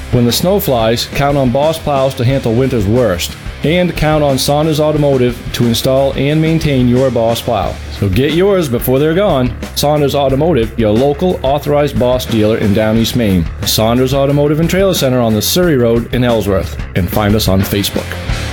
When the snow flies, count on Boss Plows to handle winter's worst. And count on Saunders Automotive to install and maintain your Boss Plow. So get yours before they're gone. Saunders Automotive, your local authorized Boss dealer in Down East Maine. Saunders Automotive and Trailer Center on the Surrey Road in Ellsworth. And find us on Facebook.